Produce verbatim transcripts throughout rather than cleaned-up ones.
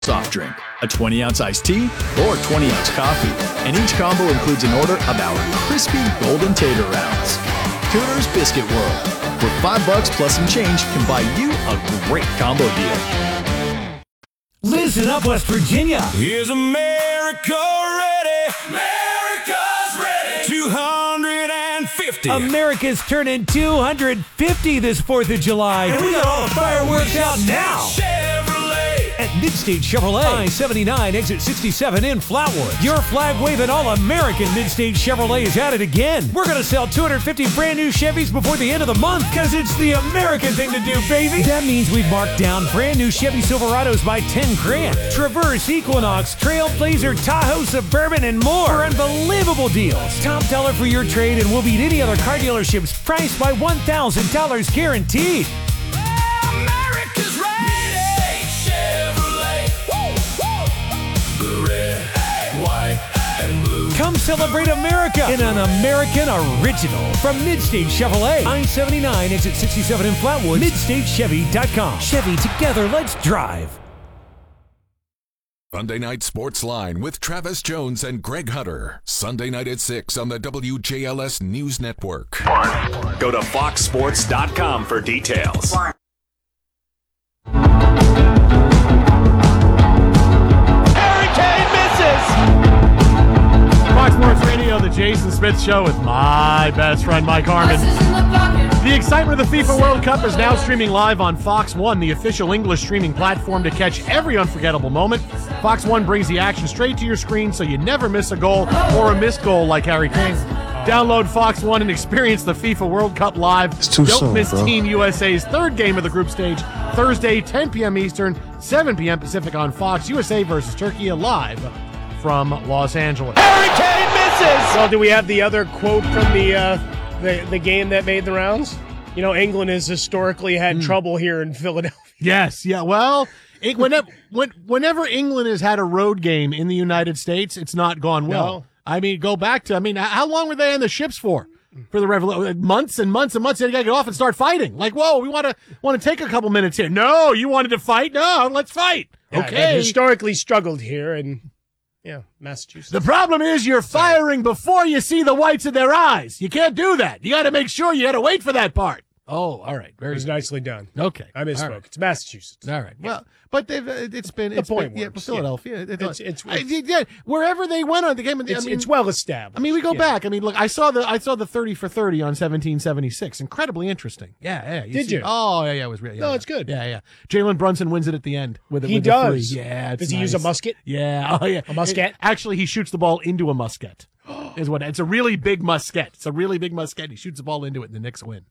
soft drink, a twenty ounce iced tea, or twenty ounce coffee. And each combo includes an order of our crispy golden tater rounds. Cooter's Biscuit World, where five bucks plus some change can buy you a great combo deal. Listen up, West Virginia. Is America ready? America's ready. two hundred fifty. America's turning two hundred fifty this fourth of July. And we got all the fireworks out now. Chevrolet. At Midstate Chevrolet, I seventy-nine, exit sixty-seven in Flatwood. Your flag-waving all-American Midstate Chevrolet is at it again. We're going to sell two hundred fifty brand new Chevys before the end of the month because it's the American thing to do, baby. That means we've marked down brand new Chevy Silverados by ten grand. Traverse, Equinox, Trailblazer, Tahoe, Suburban, and more for unbelievable deals. Top dollar for your trade and we'll beat any other car dealerships priced by one thousand dollars guaranteed. America's ready. Chevrolet. Woo, woo. Red, white, and blue. Come celebrate America in an American original from Midstate Chevrolet. I seventy-nine, exit sixty-seven in Flatwood. Midstate Chevy dot com. Chevy, together, let's drive. Sunday Night Sports Line with Travis Jones and Greg Hutter. Sunday night at six on the W J L S News Network. Go to fox sports dot com for details. Harry Kane misses! Fox Sports Radio, the Jason Smith Show with my best friend Mike Harmon. The excitement of the FIFA World Cup is now streaming live on Fox One, the official English streaming platform to catch every unforgettable moment. Fox One brings the action straight to your screen so you never miss a goal or a missed goal like Harry Kane. Download Fox One and experience the FIFA World Cup live. It's too Don't soon, miss bro. Team U S A's third game of the group stage, Thursday, ten p.m. Eastern, seven p.m. Pacific on Fox. U S A versus Turkey live from Los Angeles. Harry Kane misses! Well, do we have the other quote from the uh, the, the game that made the rounds? You know, England has historically had Mm. trouble here in Philadelphia. Yes, yeah. Well, it, whenever when, whenever England has had a road game in the United States, it's not gone well. No. I mean, go back to I mean, how long were they on the ships for? For the revolution, months and months and months, they got to get off and start fighting. Like, whoa, we want to want to take a couple minutes here. No, you wanted to fight? No, let's fight. Yeah, Okay. they've historically struggled here, and yeah, Massachusetts. The problem is you're firing before you see the whites of their eyes. You can't do that. You got to make sure you got to wait for that part. Oh, all right. It Very was good. nicely done. Okay. I misspoke. All right. It's Massachusetts. All right. Well, but they've uh, it's been The it's point been, yeah, works, Philadelphia. yeah. It- It's- it- it's- I- yeah, wherever they went on the game. I It's, mean, it's well established. I mean, we go Yeah. back. I mean, look, I saw the I saw the thirty for thirty on seventeen seventy-six. Incredibly interesting. Yeah, yeah. Did see- you? Oh, yeah, yeah. It was really. Yeah, No, yeah. it's good. Yeah, yeah. Jalen Brunson wins it at the end with it. He with the does. three. Yeah. It's Does he use a nice. musket? Yeah. Oh, yeah. A musket? It- actually, he shoots the ball into a musket. Is what? It's a really big musket. It's a really big musket. He shoots the ball into it, and the Knicks win.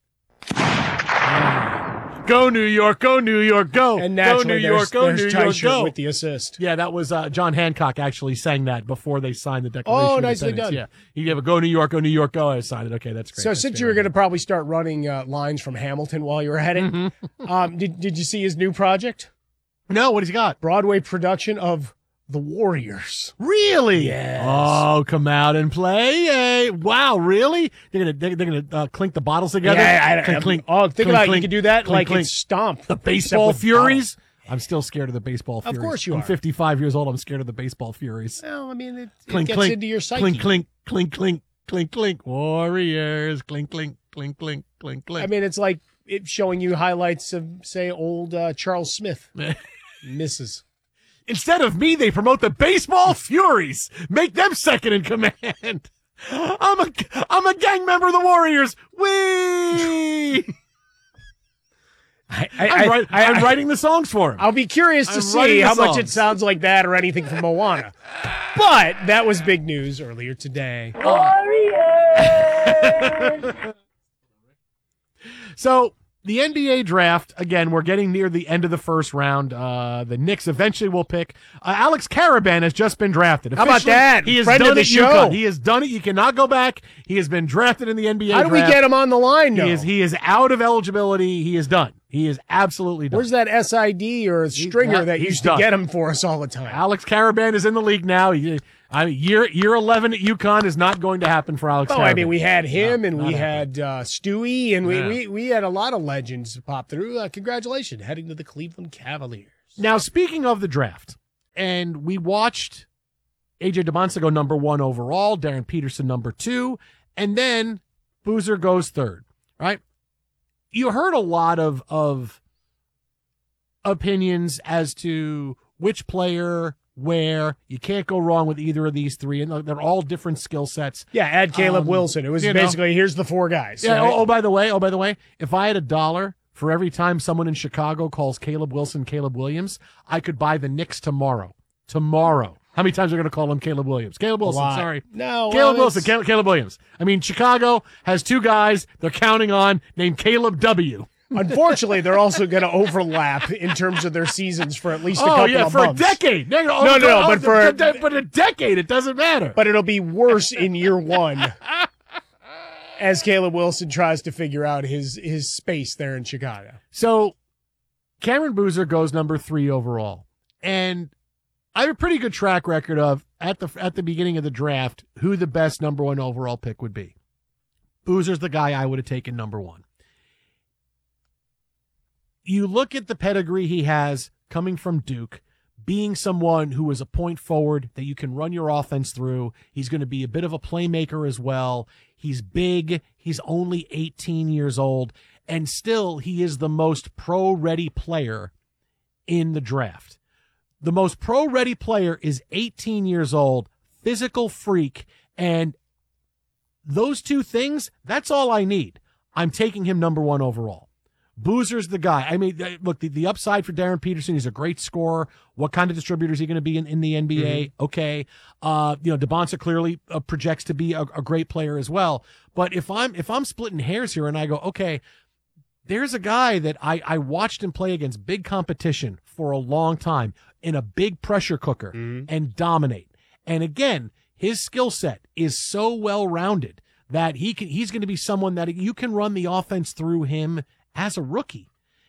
Go New York, go New York, go. And go naturally, New there's, York, go there's New Ty York, Shirt go. with the assist. Yeah, that was uh, John Hancock actually sang that before they signed the Declaration Oh, of nicely Independence. done. Yeah, you have a go New York, go New York, go. I signed it. Okay, that's great. So That's since very you were going to good. probably start running uh, lines from Hamilton while you were at it, Mm-hmm. um, did, did you see his new project? No, what has he got? Broadway production of The Warriors. Really? Yes. Oh, come out and play! Hey, wow, really? They're gonna they're, they're gonna uh, clink the bottles together. Yeah, I, I, Clink, I, clink, oh, think clink, about it. clink, You could do that clink, like clink. it's Stomp. The except baseball with Furies. I'm still scared of the baseball Furies. course you I'm are. fifty-five years old. I'm scared of the baseball Furies. bottles. Well, I mean, it, it Clink, gets clink, into your psyche. clink, clink, clink, clink, clink, clink. Warriors, clink, clink, clink, clink, clink, clink. I mean, it's like it showing you highlights of, say, old uh, Charles Smith. Misses. Instead of me, they promote the baseball Furies. Make them second in command. I'm a, I'm a gang member of the Warriors. Wee! I, I, I'm, write, I, I'm I, writing the songs for him. I'll be curious to I'm see writing the how much it songs. sounds like that or anything from Moana. But that was big news earlier today. So the N B A draft, again, we're getting near the end of the first round. Uh, the Knicks eventually will pick. Uh, Alex Caravan has just been drafted. How about Officially, that? He has Friend done of the it, show. UConn. He has done it. You cannot go back. He has been drafted in the N B A How do we draft. get him on the line, though? He is, he is out of eligibility. He is done. He is absolutely done. Where's that S I D or stringer He- that he's used done. to get him for us all the time? Alex Caravan is in the league now. He, I mean, year year eleven at UConn is not going to happen for Alex Oh, Caravan. I mean, we had him, No, and not we happening. had uh, Stewie, and Yeah. we, we we had a lot of legends pop through. Uh, congratulations, heading to the Cleveland Cavaliers. Now, speaking of the draft, And we watched A J Debonsa go number one overall, Darren Peterson number two, and then Boozer goes third, right? You heard a lot of, of opinions as to which player, where. You can't go wrong with either of these three, and they're all different skill sets. Yeah, add Caleb Um, Wilson. It was you know. basically, here's the four guys. Yeah. right? Oh, oh, by the way, oh, by the way, if I had a dollar for every time someone in Chicago calls Caleb Wilson Caleb Williams, I could buy the Knicks tomorrow. Tomorrow. How many times are going to call him Caleb Williams? Caleb Wilson, lot. sorry. No, Caleb well, Wilson, it's- Caleb, Caleb Williams. I mean, Chicago has two guys they're counting on named Caleb W. Unfortunately, they're also going to overlap in terms of their seasons for at least a Oh, couple yeah, of for months. a decade. No, No, no, but for- but a decade, it doesn't matter. But it'll be worse in year one as Caleb Wilson tries to figure out his his space there in Chicago. So Cameron Boozer goes number three overall. And I have a pretty good track record of, at the at the beginning of the draft, who the best number one overall pick would be. Boozer's the guy I would have taken number one. You look at the pedigree he has coming from Duke, being someone who is a point forward that you can run your offense through. He's going to be a bit of a playmaker as well. He's big. He's only eighteen years old. And still, he is the most pro-ready player in the draft. The most pro-ready player is eighteen years old, physical freak, and those two things, that's all I need. I'm taking him number one overall. Boozer's the guy. I mean, look, the, the upside for Darren Peterson, he's a great scorer. What kind of distributor is he going to be in, in the N B A? Mm-hmm. Okay. Uh, you know, Debonsa clearly uh, projects to be a, a great player as well. But if I'm if I'm splitting hairs here and I go, okay, there's a guy that I, I watched him play against big competition for a long time in a big pressure cooker mm-hmm. and dominate. And again, his skill set is so well-rounded that he can he's going to be someone that you can run the offense through him as a rookie.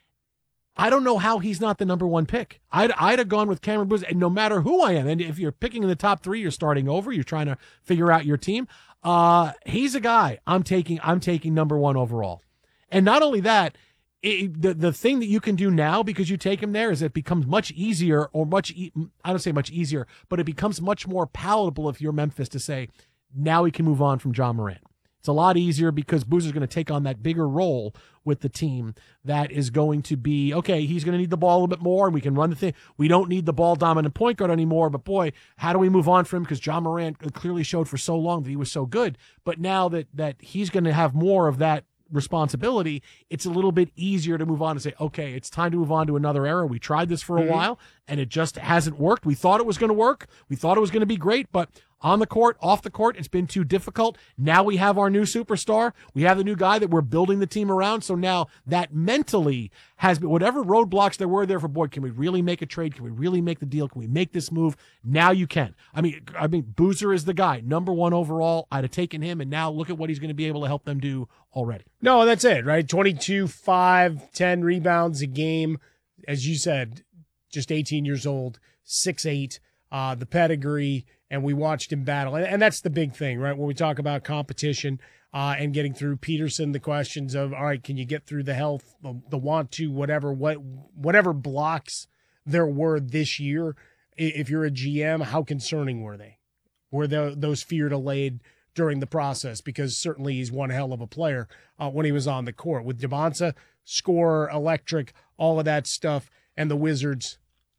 I don't know how he's not the number one pick. I'd, I'd have gone with Cameron Boozer, and no matter who I am, and if you're picking in the top three, you're starting over, you're trying to figure out your team. Uh, he's a guy I'm taking, I'm taking number one overall. And not only that, it, the, the thing that you can do now because you take him there is it becomes much easier or much, e- I don't say much easier, but it becomes much more palatable if you're Memphis to say, now we can move on from John Morant. It's a lot easier because Boozer's going to take on that bigger role with the team that is going to be, okay, he's going to need the ball a little bit more and we can run the thing. We don't need the ball dominant point guard anymore, but boy, how do we move on from him? Because John Morant clearly showed for so long that he was so good. But now that, that he's going to have more of that responsibility, it's a little bit easier to move on and say, okay, it's time to move on to another era. We tried this for a mm-hmm. while and it just hasn't worked. We thought it was going to work. We thought it was going to be great, but on the court, off the court, it's been too difficult. Now we have our new superstar. We have the new guy that we're building the team around. So now that mentally has been, whatever roadblocks there were there for, boy, can we really make a trade? Can we really make the deal? Can we make this move? Now you can. I mean, I mean, Boozer is the guy, number one overall. I'd have taken him, and now look at what he's going to be able to help them do already. No, that's it, right? twenty-two, five, ten rebounds a game. As you said, just eighteen years old, six eight, uh, the pedigree, and we watched him battle. And, and that's the big thing, right? When we talk about competition uh, and getting through Peterson, the questions of, all right, can you get through the health, the, the want to, whatever, what, whatever blocks there were this year. If you're a G M, how concerning were they? Were the, those feared allayed during the process? Because certainly he's one hell of a player uh, when he was on the court. With Debonsa, scorer, electric, all of that stuff, and the Wizards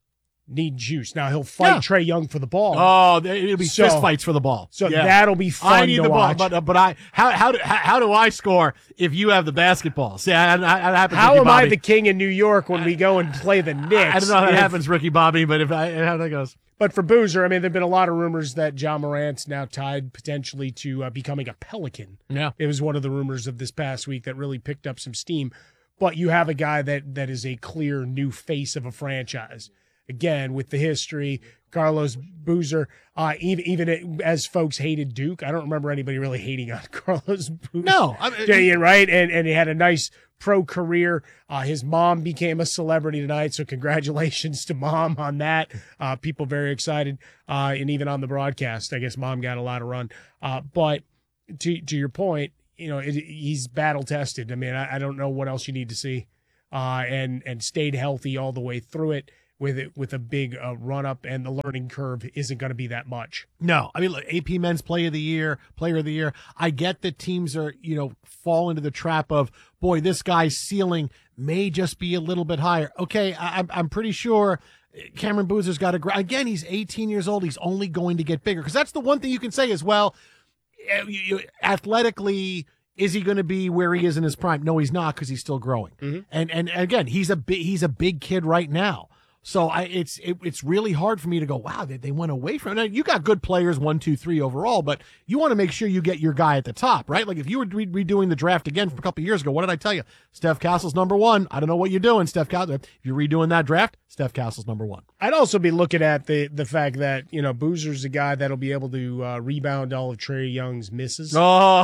need juice. Now he'll fight yeah. Trae Young for the ball. Oh, it'll be so, fist fights for the ball. So yeah. that'll be fun I need to the watch. ball, but, but I how how do how, how do I score if you have the basketball? See, I, I, I happens how Ricky am Bobby. I the king in New York when we go and play the Knicks? I don't know how that if, happens, Ricky Bobby, but if I, how that goes. But for Boozer, I mean, there've been a lot of rumors that John Morant's now tied potentially to uh, becoming a Pelican. Yeah, it was one of the rumors of this past week that really picked up some steam. But you have a guy that that is a clear new face of a franchise. Again, with the history, Carlos Boozer, uh, even, even as folks hated Duke, I don't remember anybody really hating on Carlos Boozer. No. I mean, right? And, and he had a nice pro career. Uh, his mom became a celebrity tonight, so congratulations to Mom on that. Uh, people very excited. Uh, and even on the broadcast, I guess Mom got a lot of run. Uh, but to to your point, you know, it, he's battle-tested. I mean, I, I don't know what else you need to see. Uh, and, and stayed healthy all the way through it. with it with a big uh, run up, and the learning curve isn't going to be that much. No, I mean, look, A P Men's Play of the Year, Player of the Year. I get that teams are, you know, fall into the trap of, boy, this guy's ceiling may just be a little bit higher. Okay, I, I'm I'm pretty sure Cameron Boozer's got a, again, he's eighteen years old. He's only going to get bigger, because that's the one thing you can say is, well, you, you, athletically, is he going to be where he is in his prime? No, he's not, because he's still growing. Mm-hmm. And and again, he's a big he's a big kid right now. So I, it's it, it's really hard for me to go, wow, they, they went away from it. Now, you got good players, one, two, three overall, but you want to make sure you get your guy at the top, right? Like if you were re- redoing the draft again from a couple of years ago, what did I tell you? Steph Castle's number one. I don't know what you're doing, Steph Castle. If you're redoing that draft, Steph Castle's number one. I'd also be looking at the the fact that, you know, Boozer's a guy that'll be able to uh, rebound all of Trae Young's misses.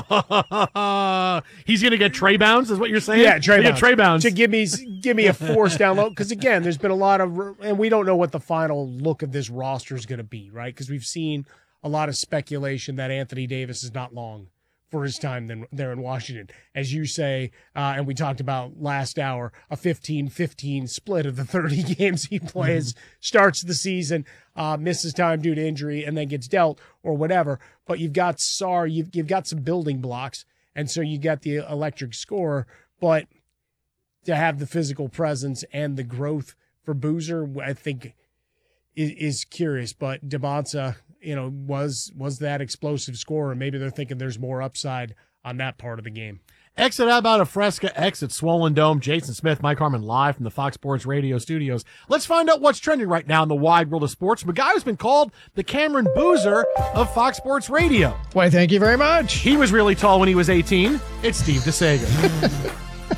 Oh, he's going to get Trae bounds, is what you're saying? Yeah, Trae yeah, bounds. Trae bounds. To give me give me a force down low, because again, there's been a lot of, and we don't know what the final look of this roster is going to be, right? Because we've seen a lot of speculation that Anthony Davis is not long for his time then there in Washington. As you say, uh, and we talked about last hour, a fifteen fifteen split of the thirty games he plays, mm-hmm. starts the season, uh, misses time due to injury, and then gets dealt or whatever. But you've got Sarr, you've, you've got some building blocks, and so you got the electric scorer. But to have the physical presence and the growth for Boozer, I think is, is curious. But Dembonsa, you know, was was that explosive scorer. Maybe they're thinking there's more upside on that part of the game. Exit How About a Fresca, exit Swollen Dome. Jason Smith, Mike Harmon, live from the Fox Sports Radio studios. Let's find out what's trending right now in the wide world of sports from a guy who's been called the Cameron Boozer of Fox Sports Radio. Why, thank you very much. He was really tall when he was eighteen. It's Steve DeSager.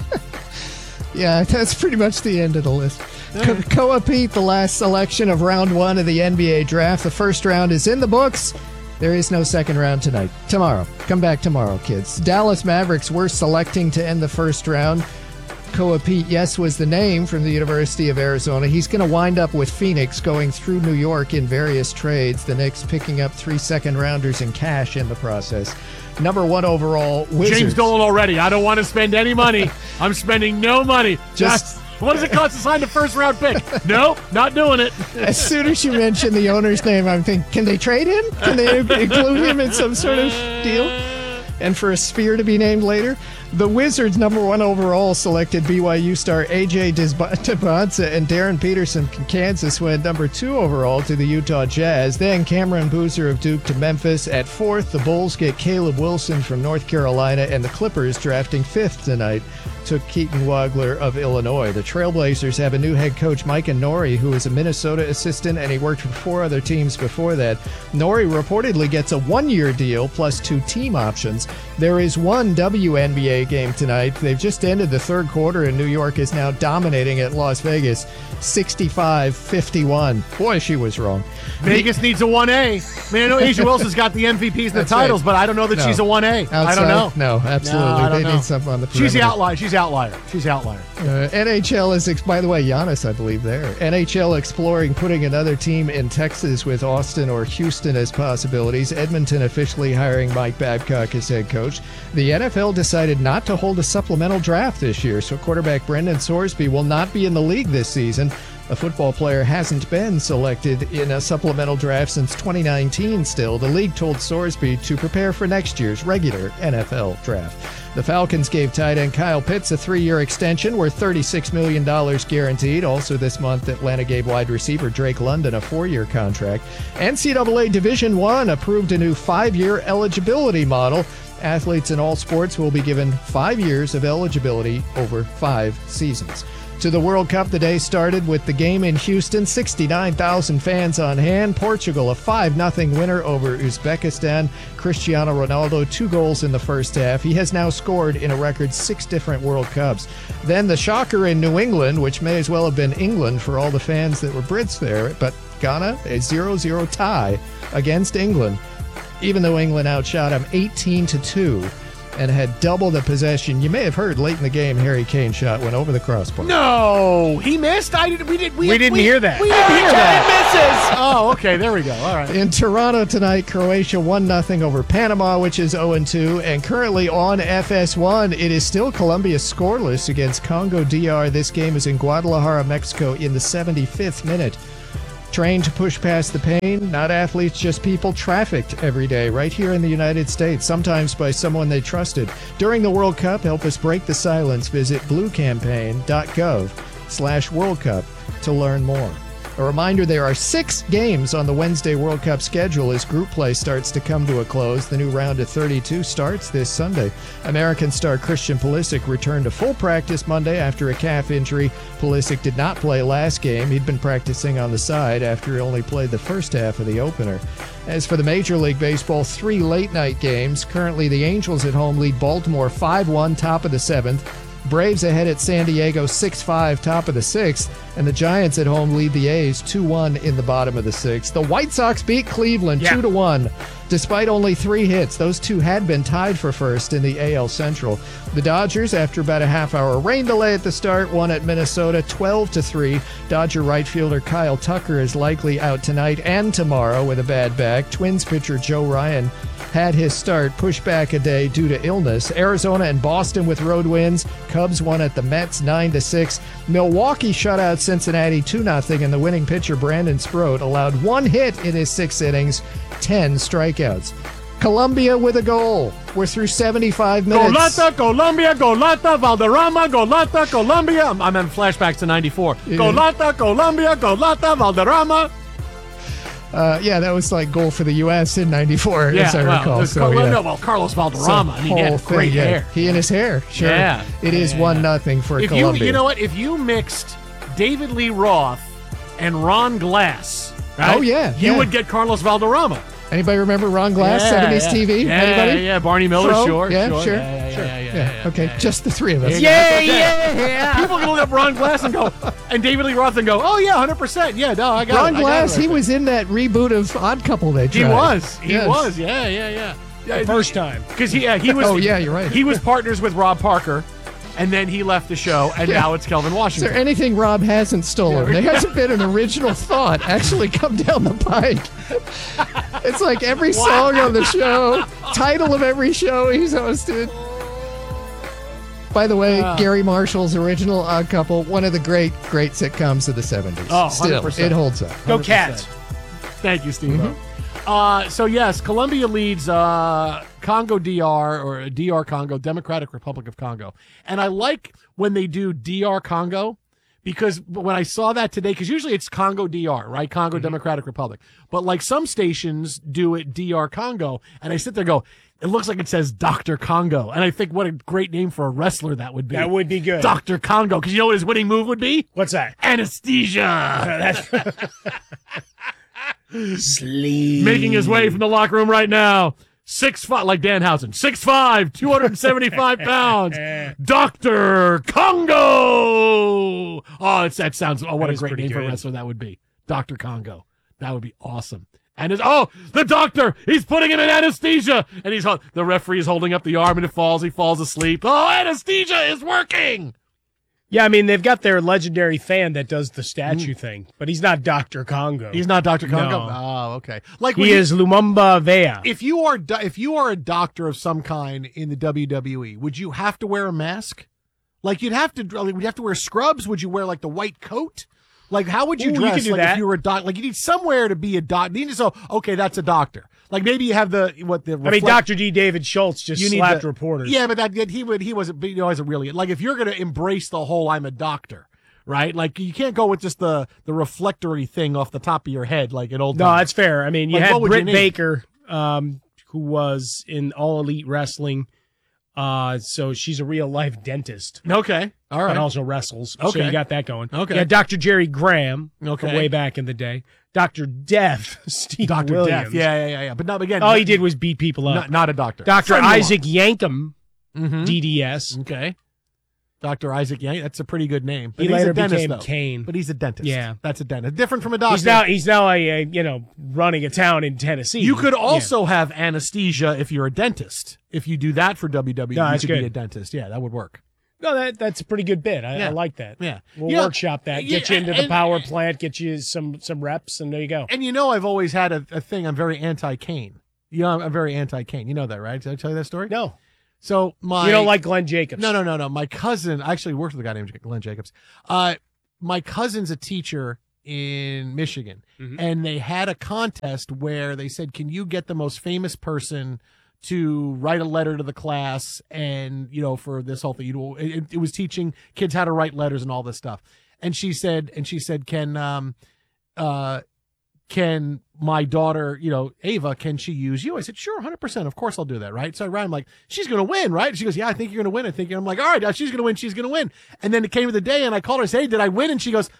Yeah, that's pretty much the end of the list. Co- Koa Pete, the last selection of round one of the N B A draft. The first round is in the books. There is no second round tonight. Tomorrow. Come back tomorrow, kids. Dallas Mavericks were selecting to end the first round. Koa Pete, yes, was the name from the University of Arizona. He's going to wind up with Phoenix, going through New York in various trades. The Knicks picking up three second-rounders in cash in the process. Number one overall, Wizards. James Dolan already. I don't want to spend any money. I'm spending no money. Just... What does it cost to sign the first round pick? No, not doing it. As soon as you mention the owner's name, I'm thinking, can they trade him? Can they include him in some sort of deal? And for a spear to be named later? The Wizards, number one overall, selected B Y U star A J Dembonsa, and Darren Peterson from Kansas went number two overall to the Utah Jazz. Then Cameron Boozer of Duke to Memphis. At fourth, the Bulls get Caleb Wilson from North Carolina, and the Clippers, drafting fifth tonight, took Keaton Wagler of Illinois. The Trailblazers have a new head coach, Micah Nori, who is a Minnesota assistant, and he worked for four other teams before that. Nori reportedly gets a one-year deal plus two team options. There is one W N B A game tonight. They've just ended the third quarter, and New York is now dominating at Las Vegas, sixty-five fifty-one. Boy, she was wrong. Vegas the, needs a one A. I mean, I know Asia Wilson's got the M V Ps and the titles, right. but I don't know that no. she's a one A. Outside? I don't know. No, absolutely. No, don't they know. need something on the perimeter. She's the outlier. She's the outlier. She's the outlier. Uh, N H L is, ex- by the way, Giannis, I believe, there. N H L exploring putting another team in Texas with Austin or Houston as possibilities. Edmonton officially hiring Mike Babcock as head coach. The N F L decided not to hold a supplemental draft this year, so quarterback Brendan Sorsby will not be in the league this season. A football player hasn't been selected in a supplemental draft since twenty nineteen still. The league told Sorsby to prepare for next year's regular N F L draft. The Falcons gave tight end Kyle Pitts a three-year extension worth thirty-six million dollars guaranteed. Also this month, Atlanta gave wide receiver Drake London a four-year contract. N C double A Division One approved a new five-year eligibility model. Athletes in all sports will be given five years of eligibility over five seasons. To the World Cup, the day started with the game in Houston, sixty-nine thousand fans on hand. Portugal, a five nothing winner over Uzbekistan. Cristiano Ronaldo, two goals in the first half. He has now scored in a record six different World Cups. Then the shocker in New England, which may as well have been England for all the fans that were Brits there, but Ghana, a zero zero tie against England, even though England outshot them eighteen to two. And had double the possession. You may have heard late in the game, Harry Kane shot went over the crossbar. No, he missed. I did. We did. We, we didn't we, hear that. We didn't hear that. misses. Oh, okay. There we go. All right. In Toronto tonight, Croatia one nothing over Panama, which is oh and two. And currently on F S one, it is still Colombia scoreless against Congo D R. This game is in Guadalajara, Mexico in the seventy-fifth minute. Trained to push past the pain, not athletes, just people trafficked every day right here in the United States, sometimes by someone they trusted. During the World Cup, help us break the silence. Visit bluecampaign.gov slash World Cup to learn more. A reminder, there are six games on the Wednesday World Cup schedule as group play starts to come to a close. The new round of thirty-two starts this Sunday. American star Christian Pulisic returned to full practice Monday after a calf injury. Pulisic did not play last game. He'd been practicing on the side after he only played the first half of the opener. As for the Major League Baseball, three late-night games. Currently, the Angels at home lead Baltimore five one, top of the seventh. Braves ahead at San Diego six five, top of the sixth, and the Giants at home lead the A's two one in the bottom of the sixth. The White Sox beat Cleveland Yeah. two to one. Despite only three hits, those two had been tied for first in the A L Central. The Dodgers, after about a half-hour rain delay at the start, won at Minnesota twelve to three. Dodger right fielder Kyle Tucker is likely out tonight and tomorrow with a bad back. Twins pitcher Joe Ryan had his start pushed back a day due to illness. Arizona and Boston with road wins. Cubs won at the Mets nine to six. Milwaukee shut out Cincinnati two nothing, and the winning pitcher Brandon Sproat allowed one hit in his six innings, ten strikeouts. Colombia with a goal. We're through seventy-five minutes. Golata, Colombia, Golata, Valderrama, Golata, Colombia. I'm, I'm in flashbacks to ninety-four. Yeah. Golata, Colombia, Golata, Valderrama. Uh, yeah, that was like goal for the U S in ninety-four, Yeah, as I well, recall. there's So, Car- yeah. no, well, Carlos Valderrama. I mean, he Whole had great thing, yeah. hair. He and his hair, sure. Yeah. It is Yeah. one nothing for If Colombia. you, you know what? If you mixed David Lee Roth and Ron Glass, right? Oh, yeah, you yeah. would get Carlos Valderrama. Anybody remember Ron Glass, Yeah, seventies yeah. T V? Yeah, Anybody? yeah, Barney Miller, Fro? sure, Yeah, sure. sure, Yeah, yeah, sure. yeah, yeah, yeah, yeah, Okay, yeah, just the three of us. Yeah, yeah, yeah. People can look up Ron Glass and go, and David Lee Roth and go, oh yeah, one hundred percent. Yeah, no, I got Ron it. I got it Glass, right he there. was in that reboot of Odd Couple they He tried. was. He Yes. was. Yeah, yeah, yeah. yeah The first time. Because he, yeah, he was. Oh, yeah, you're right. He was partners with Rob Parker, and then he left the show, and Yeah. now it's Kelvin Is Washington. there anything Rob hasn't stolen? There hasn't been an original thought actually come down the pike. It's like every song on the show, title of every show he's hosted. By the way, Uh. Gary Marshall's original Odd Couple, one of the great, great sitcoms of the seventies. Oh, Still, one hundred percent. it holds up. Go one hundred percent. Cats. Thank you, Steve. Mm-hmm. Uh, so yes, Colombia leads uh, Congo D R or D R Congo, Democratic Republic of Congo, and I like when they do D R Congo because when I saw that today, because usually it's Congo D R, right? Congo Mm-hmm. Democratic Republic, but like some stations do it D R Congo, and I sit there and go, it looks like it says Doctor Congo, and I think what a great name for a wrestler that would be. That would be good. Doctor Congo, because you know what his winning move would be? What's that? Anesthesia. Sleep. Making his way from the locker room right now. Six five, like Danhausen. Six five, two hundred seventy-five pounds. Doctor Congo. Oh, it's, that sounds. Oh, what That a is great pretty name for a good. wrestler that would be. Doctor Congo. That would be awesome. And his, oh, the doctor, he's putting him in anesthesia. And he's the referee is holding up the arm and it falls. He falls asleep. Oh, anesthesia is working. Yeah, I mean, they've got their legendary fan that does the statue thing, but he's not Doctor Congo. He's not Doctor Congo. No. Oh, okay. Like when He you- is Lumumba Vea. If you are do- if you are a doctor of some kind in the W W E, would you have to wear a mask? Like you'd have to like, would you have to wear scrubs? Would you wear like the white coat? Like how would you Ooh, you dress could do like that. if you were a doc? Like you need somewhere to be a doc. You need to so okay, that's a doctor. Like maybe you have the what the I mean, reflect- Doctor D. David Schultz just you need slapped the- reporters. Yeah, but that he would he wasn't you know wasn't really like if you're gonna embrace the whole I'm a doctor. Right, like you can't go with just the the reflectory thing off the top of your head like an old. No, times. that's fair. I mean, you Like, had what would you Britt need? Baker, um, who was in All Elite Wrestling. Uh, so she's a real life dentist. Okay, all right. And also wrestles. So Okay. you got that going. Okay. Yeah, Doctor Jerry Graham Okay. from way back in the day. Doctor Death, Steve Doctor Williams. Death. Yeah, yeah, yeah, yeah. But not again. All he did was beat people up. not, not a doctor. Doctor Friend of Isaac Yankum, Mhm. D D S. Okay. Doctor Isaac Yang, that's a pretty good name. But He he's later a dentist, became though. Kane. But he's a dentist. Yeah. That's a dentist. Different from a doctor. He's now he's now a, a you know running a town in Tennessee. you could Yeah. also have anesthesia if you're a dentist. If you do that for W W E, No, you that's could be good. a dentist. Yeah, that would work. No, that that's a pretty good bit. I, Yeah. I like that. Yeah. We'll You know, workshop that. Get yeah, you into the and- power plant. Get you some some reps, and there you go. And you know, I've always had a, a thing. I'm very anti-Kane. You know, I'm, I'm very anti-Kane. You know that, right? Did I tell you that story? No, So my you don't like Glenn Jacobs. No, no, no, no. My cousin, I actually worked with a guy named Glenn Jacobs. Uh, my cousin's a teacher in Michigan, Mhm. and they had a contest where they said, "Can you get the most famous person to write a letter to the class?" And you know, for this whole thing, you know, it, it was teaching kids how to write letters and all this stuff. And she said, and she said, "Can um, uh." Can my daughter, you know, Ava, can she use you? I said, sure, one hundred percent. Of course I'll do that, right? So I ran, I'm like, she's going to win, right? She goes, yeah, I think you're going to win. I think you're, I'm like, all right, she's going to win. She's going to win. And then it came to the day and I called her and said, hey, did I win? And she goes,